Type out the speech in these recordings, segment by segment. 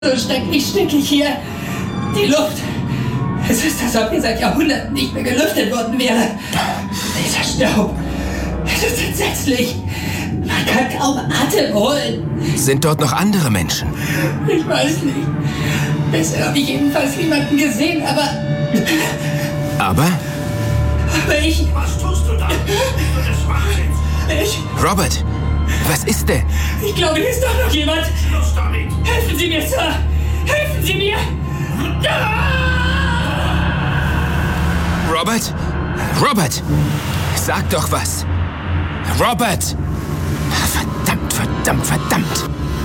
So schrecklich stickig hier. Die Luft. Es ist, als ob hier seit Jahrhunderten nicht mehr gelüftet worden wäre. Dieser Staub. Es ist entsetzlich. Man kann kaum Atem holen. Sind dort noch andere Menschen? Ich weiß nicht. Bisher habe ich jedenfalls niemanden gesehen, aber... Aber ich... Was tust du da? Bist du des Wahnsinns? Robert, was ist denn? Ich glaube, hier ist doch noch jemand. Schluss damit! Helfen Sie mir, Sir! Helfen Sie mir! Robert? Robert! Sag doch was! Robert! Verdammt, verdammt, verdammt!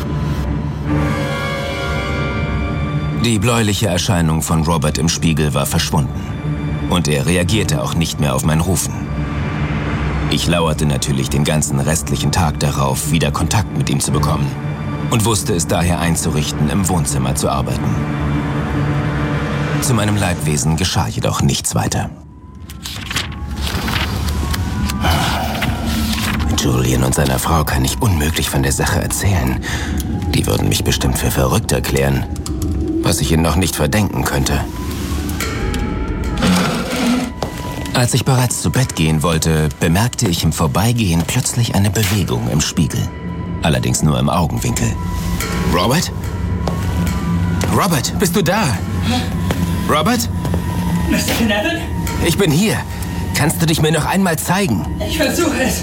Die bläuliche Erscheinung von Robert im Spiegel war verschwunden. Und er reagierte auch nicht mehr auf mein Rufen. Ich lauerte natürlich den ganzen restlichen Tag darauf, wieder Kontakt mit ihm zu bekommen. Und wusste es daher einzurichten, im Wohnzimmer zu arbeiten. Zu meinem Leidwesen geschah jedoch nichts weiter. Julian und seiner Frau kann ich unmöglich von der Sache erzählen. Die würden mich bestimmt für verrückt erklären, was ich ihnen noch nicht verdenken könnte. Als ich bereits zu Bett gehen wollte, bemerkte ich im Vorbeigehen plötzlich eine Bewegung im Spiegel. Allerdings nur im Augenwinkel. Robert? Robert, bist du da? Robert? Mr. Knappen? Ich bin hier. Kannst du dich mir noch einmal zeigen? Ich versuche es.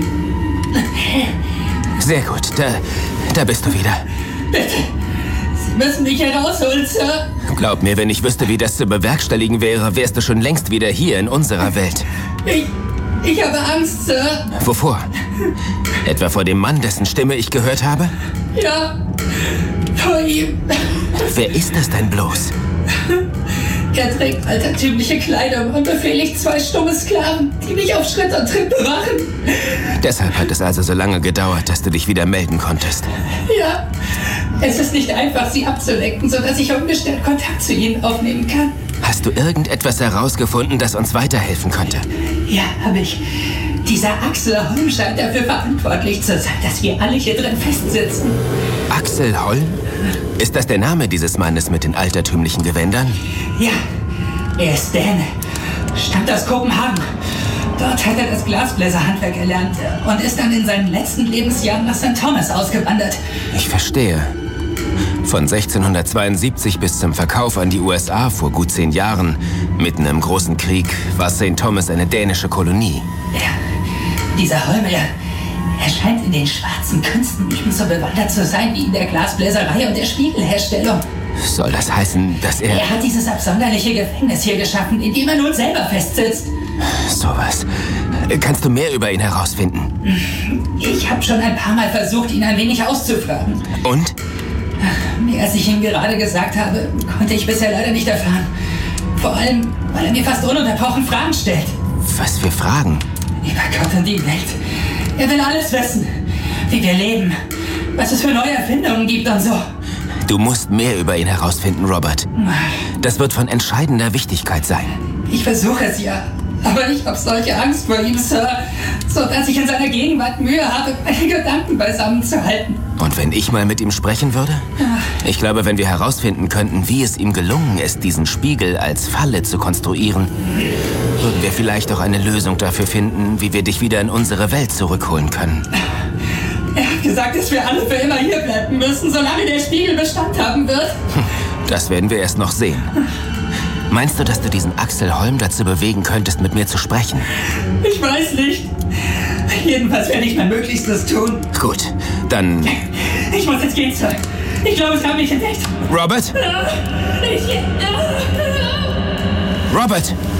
Sehr gut, da bist du wieder. Bitte. Sie müssen mich herausholen, Sir. Glaub mir, wenn ich wüsste, wie das zu bewerkstelligen wäre, wärst du schon längst wieder hier in unserer Welt. Ich habe Angst, Sir. Wovor? Etwa vor dem Mann, dessen Stimme ich gehört habe? Ja, vor ihm. Wer ist das denn bloß? Er trägt altertümliche Kleidung und befehligt 2 stumme Sklaven, die mich auf Schritt und Tritt bewachen. Deshalb hat es also so lange gedauert, dass du dich wieder melden konntest. Ja, es ist nicht einfach, sie abzulenken, sodass ich ungestört Kontakt zu ihnen aufnehmen kann. Hast du irgendetwas herausgefunden, das uns weiterhelfen könnte? Ja, habe ich. Dieser Axel Holm scheint dafür verantwortlich zu sein, dass wir alle hier drin festsitzen. Axel Holm? Ist das der Name dieses Mannes mit den altertümlichen Gewändern? Ja, er ist Däne, stammt aus Kopenhagen. Dort hat er das Glasbläserhandwerk erlernt und ist dann in seinen letzten Lebensjahren nach St. Thomas ausgewandert. Ich verstehe. Von 1672 bis zum Verkauf an die USA vor gut 10 Jahren, mitten im Großen Krieg, war St. Thomas eine dänische Kolonie. Ja, dieser Holm, er scheint in den schwarzen Künsten ebenso bewandert zu sein wie in der Glasbläserei und der Spiegelherstellung. Soll das heißen, dass er... Er hat dieses absonderliche Gefängnis hier geschaffen, in dem er nun selber festsitzt. Sowas. Kannst du mehr über ihn herausfinden? Ich habe schon ein paar Mal versucht, ihn ein wenig auszufragen. Und? Mehr als ich ihm gerade gesagt habe, konnte ich bisher leider nicht erfahren. Vor allem, weil er mir fast ununterbrochen Fragen stellt. Was für Fragen? Über Gott und die Welt. Er will alles wissen. Wie wir leben. Was es für neue Erfindungen gibt und so. Du musst mehr über ihn herausfinden, Robert. Das wird von entscheidender Wichtigkeit sein. Ich versuche es ja. Aber ich habe solche Angst vor ihm, Sir. So dass ich in seiner Gegenwart Mühe habe, meine Gedanken beisammen zu halten. Und wenn ich mal mit ihm sprechen würde? Ich glaube, wenn wir herausfinden könnten, wie es ihm gelungen ist, diesen Spiegel als Falle zu konstruieren, würden wir vielleicht auch eine Lösung dafür finden, wie wir dich wieder in unsere Welt zurückholen können. Er hat gesagt, dass wir alle für immer hier bleiben müssen, solange der Spiegel Bestand haben wird. Das werden wir erst noch sehen. Meinst du, dass du diesen Axel Holm dazu bewegen könntest, mit mir zu sprechen? Ich weiß nicht. Jedenfalls werde ich mein Möglichstes tun. Gut, dann... Ich muss jetzt gehen, Sir. Ich glaube, sie haben mich entdeckt. Robert? Robert!